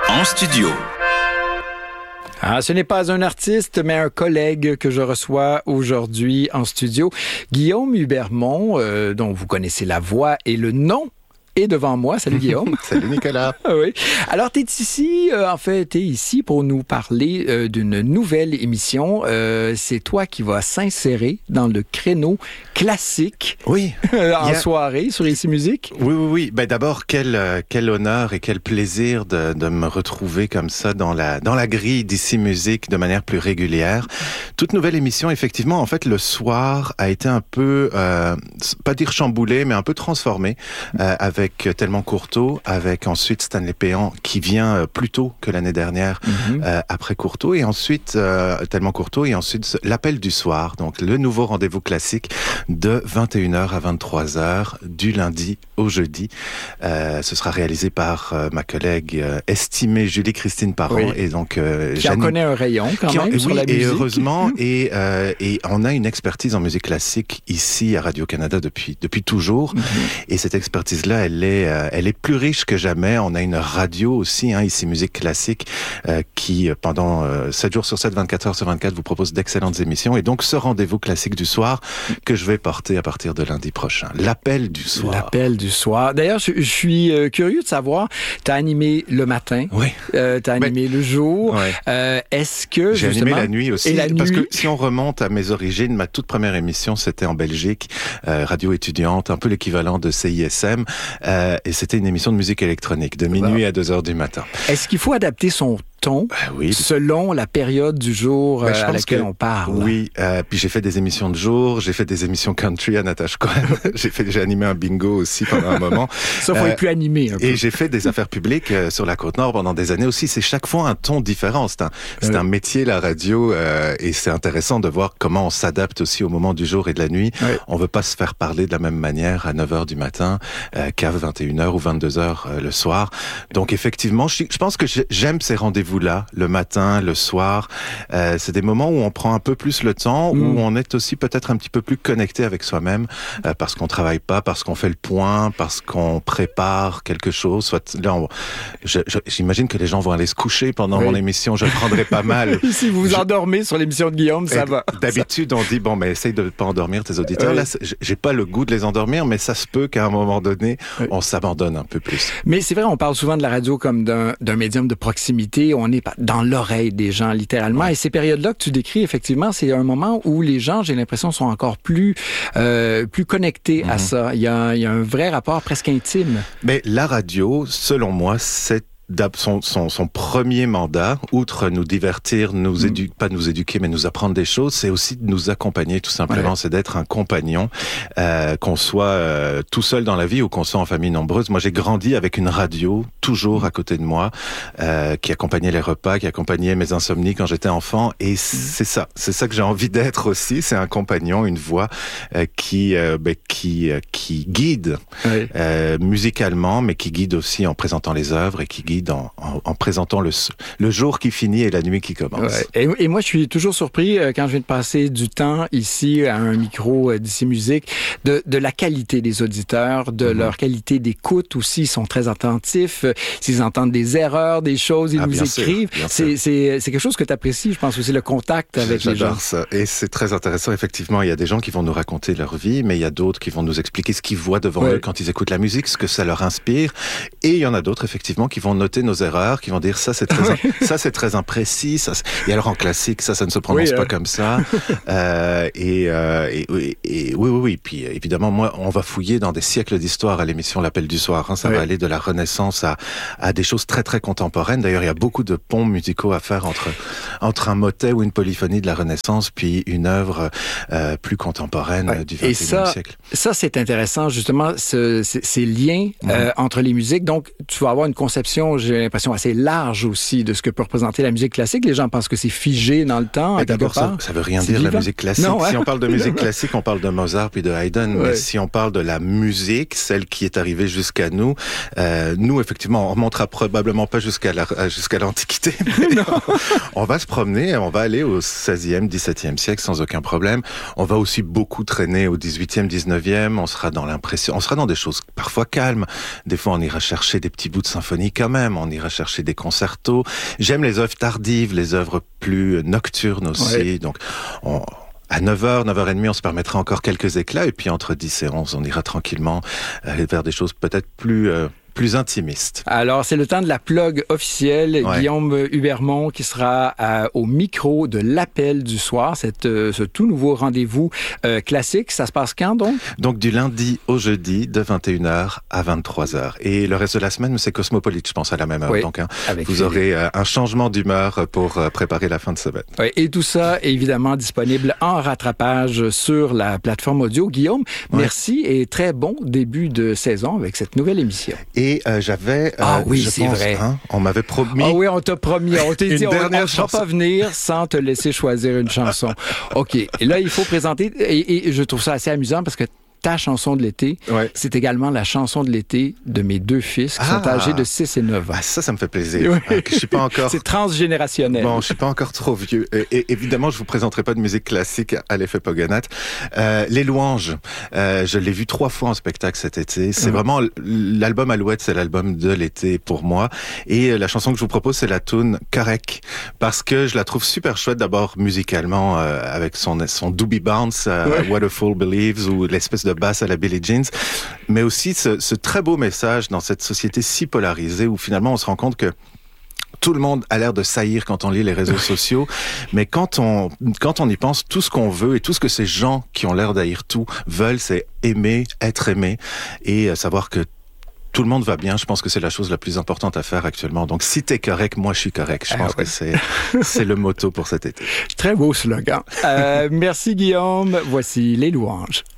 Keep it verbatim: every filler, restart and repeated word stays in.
En studio. Ah, ce n'est pas un artiste, mais un collègue que je reçois aujourd'hui en studio. Guillaume Hubermont, euh, dont vous connaissez la voix et le nom, est devant moi. Salut Guillaume. Salut Nicolas. Oui. Alors, tu es ici, euh, en fait, tu es ici pour nous parler euh, d'une nouvelle émission. Euh, c'est toi qui vas s'insérer dans le créneau classique oui. en a... soirée sur Ici Musique. Oui, oui, oui. Ben, d'abord, quel, euh, quel honneur et quel plaisir de, de me retrouver comme ça dans la, dans la grille d'Ici Musique de manière plus régulière. Toute nouvelle émission, effectivement, en fait, le soir a été un peu, euh, pas dire chamboulé, mais un peu transformé euh, avec Avec Tellement Courteau, avec ensuite Stanley Péan qui vient plus tôt que l'année dernière mm-hmm. euh, après Courteau, et ensuite euh, Tellement Courteau, et ensuite l'appel du soir, donc le nouveau rendez-vous classique de vingt et une heures à vingt-trois heures du lundi au jeudi. Euh, ce sera réalisé par euh, ma collègue euh, estimée Julie-Christine Parent, oui. et donc euh, qui en connaît un rayon quand même en, sur oui, la musique. Et heureusement, et, euh, et on a une expertise en musique classique ici à Radio-Canada depuis depuis toujours, mm-hmm. et cette expertise-là, elle Elle est, euh, elle est plus riche que jamais. On a une radio aussi, hein, Ici Musique Classique, euh, qui pendant euh, sept jours sur sept, vingt-quatre heures sur vingt-quatre, vous propose d'excellentes émissions. Et donc, ce rendez-vous classique du soir que je vais porter à partir de lundi prochain. L'appel du soir. L'appel du soir. D'ailleurs, je, je suis euh, curieux de savoir, tu as animé le matin, oui. euh, tu as animé Mais, le jour. Ouais. Euh, est-ce que, J'ai justement... animé la nuit aussi. Et la parce nuit... que si on remonte à mes origines, ma toute première émission, c'était en Belgique, euh, radio étudiante, un peu l'équivalent de C I S M. Euh, et c'était une émission de musique électronique, de minuit à deux heures du matin. Est-ce qu'il faut adapter son ton ben oui. selon la période du jour ben, euh, à laquelle que, on parle? Oui, euh, puis j'ai fait des émissions de jour, j'ai fait des émissions country à Natasha Cohen, j'ai fait, j'ai animé un bingo aussi pendant un moment. Ça, faut euh, être plus animé un peu. Et j'ai fait des affaires publiques euh, sur la Côte-Nord pendant des années aussi. C'est chaque fois un ton différent. C'est un, c'est euh, un métier, la radio, euh, et c'est intéressant de voir comment on s'adapte aussi au moment du jour et de la nuit. Ouais. On veut pas se faire parler de la même manière à neuf heures du matin euh, qu'à vingt et une heures ou vingt-deux heures euh, le soir. Donc effectivement, je, je pense que j'aime ces rendez-vous-là, le matin, le soir. Euh, c'est des moments où on prend un peu plus le temps, mmh. où on est aussi peut-être un petit peu plus connecté avec soi-même, euh, parce qu'on travaille pas, parce qu'on fait le point, parce qu'on prépare quelque chose. Soit là, on, je, je, j'imagine que les gens vont aller se coucher pendant oui. mon émission. Je le prendrai pas mal. Si vous vous je... endormez sur l'émission de Guillaume, ça Et va. D'habitude, on dit bon, mais essaye de pas endormir tes auditeurs. Oui. Là, j'ai pas le goût de les endormir, mais ça se peut qu'à un moment donné, oui. on s'abandonne un peu plus. Mais c'est vrai, on parle souvent de la radio comme d'un, d'un médium de proximité. On est dans l'oreille des gens, littéralement. Ouais. Et ces périodes-là que tu décris, effectivement, c'est un moment où les gens, j'ai l'impression, sont encore plus euh, plus connectés mm-hmm. à ça. Il y a, il y a un vrai rapport presque intime. Mais la radio, selon moi, c'est Son, son, son premier mandat, outre nous divertir, nous édu- mmh. pas nous éduquer, mais nous apprendre des choses, c'est aussi de nous accompagner, tout simplement. Ouais. C'est d'être un compagnon, euh, qu'on soit euh, tout seul dans la vie ou qu'on soit en famille nombreuse. Moi, j'ai grandi avec une radio, toujours à côté de moi, euh, qui accompagnait les repas, qui accompagnait mes insomnies quand j'étais enfant. Et c'est ça, c'est ça que j'ai envie d'être aussi. C'est un compagnon, une voix euh, qui, euh, ben, qui, euh, qui guide ouais. euh, musicalement, mais qui guide aussi en présentant les œuvres et qui guide En, en, en présentant le, le jour qui finit et la nuit qui commence. Ouais. Et, et moi, je suis toujours surpris euh, quand je viens de passer du temps ici à un micro euh, d'Ici Musique, de, de la qualité des auditeurs, de mm-hmm. leur qualité d'écoute aussi. Ils sont très attentifs. Euh, s'ils entendent des erreurs, des choses, ils ah, nous écrivent. Sûr, c'est, c'est, c'est quelque chose que tu apprécies, je pense aussi, le contact avec J'adore les gens. Ça. Et c'est très intéressant. Effectivement, il y a des gens qui vont nous raconter leur vie, mais il y a d'autres qui vont nous expliquer ce qu'ils voient devant ouais. eux quand ils écoutent la musique, ce que ça leur inspire. Et il y en a d'autres, effectivement, qui vont noter nos erreurs, qui vont dire ça c'est très, oui. ça c'est très imprécis, ça, et alors en classique ça ça ne se prononce oui, pas euh... comme ça. euh, et, euh, et, et, et oui oui oui. Puis évidemment moi on va fouiller dans des siècles d'histoire à l'émission L'Appel du soir. Hein. Ça oui. va aller de la Renaissance à à des choses très très contemporaines. D'ailleurs il y a beaucoup de ponts musicaux à faire entre entre un motet ou une polyphonie de la Renaissance puis une œuvre euh, plus contemporaine oui. du vingt et unième siècle. Ça c'est intéressant justement ce, ces, ces liens mmh. euh, entre les musiques. Donc tu vas avoir une conception, j'ai l'impression, assez large aussi de ce que peut représenter la musique classique. Les gens pensent que c'est figé dans le temps. D'abord, ça, ça veut rien c'est dire vivant. La musique classique. Non, ouais. Si on parle de musique classique, on parle de Mozart puis de Haydn. Ouais. Mais si on parle de la musique, celle qui est arrivée jusqu'à nous, euh, nous, effectivement, on remontera probablement pas jusqu'à, la, jusqu'à l'Antiquité. Mais on, on va se promener, on va aller au seizième, dix-septième siècle sans aucun problème. On va aussi beaucoup traîner au dix-huitième, dix-neuvième. On sera dans l'impression, on sera dans des choses parfois calmes. Des fois, on ira chercher des petits bouts de symphonie quand même. l'après-midi, on ira chercher des concertos. J'aime les œuvres tardives, les œuvres plus nocturnes aussi. Ouais. Donc, on, à neuf heures, neuf heures trente, on se permettra encore quelques éclats. Et puis, entre dix et onze, on ira tranquillement euh, vers des choses peut-être plus... Euh, plus intimiste. Alors, c'est le temps de la plug officielle. Ouais. Guillaume Hubermont qui sera euh, au micro de l'appel du soir, cette, euh, ce tout nouveau rendez-vous euh, classique. Ça se passe quand, donc? Donc, du lundi au jeudi, de vingt et une heures à vingt-trois heures. Et le reste de la semaine, c'est Cosmopolite, je pense, à la même heure. Oui, donc, hein, vous aurez euh, un changement d'humeur pour euh, préparer la fin de semaine. Oui, et tout ça, évidemment, disponible en rattrapage sur la plateforme audio. Guillaume, ouais. merci et très bon début de saison avec cette nouvelle émission. Et Et euh, j'avais... Euh, ah oui, c'est pense, vrai. Hein, on m'avait promis... Ah oui, on t'a promis. On t'a dit, on ne va pas venir sans te laisser choisir une chanson. OK. Et là, il faut présenter... Et, et je trouve ça assez amusant parce que ta chanson de l'été, ouais. c'est également la chanson de l'été de mes deux fils qui ah. sont âgés de six et neuf ans. Ah, ça, ça me fait plaisir. Oui. Euh, je suis pas encore... C'est transgénérationnel. Bon, je suis pas encore trop vieux. Et, et évidemment, je vous présenterai pas de musique classique à l'effet Pogonat. Euh, Les Louanges, euh, je l'ai vu trois fois en spectacle cet été. C'est mmh. vraiment l'album Alouette, c'est l'album de l'été pour moi. Et la chanson que je vous propose, c'est la tune Correct, parce que je la trouve super chouette. D'abord musicalement, euh, avec son son doobie bounce, euh, ouais. What a Fool Believes, ou l'espèce de basse à la Billie Jeans, mais aussi ce, ce très beau message dans cette société si polarisée où finalement on se rend compte que tout le monde a l'air de saillir quand on lit les réseaux sociaux, mais quand on quand on y pense, tout ce qu'on veut et tout ce que ces gens qui ont l'air d'haïr tout veulent, c'est aimer, être aimé et savoir que tout le monde va bien. Je pense que c'est la chose la plus importante à faire actuellement. Donc, si t'es correct, moi, je suis correct. Je pense ah ouais. que c'est, c'est le motto pour cet été. Très beau slogan. Euh, merci, Guillaume. Voici Les Louanges.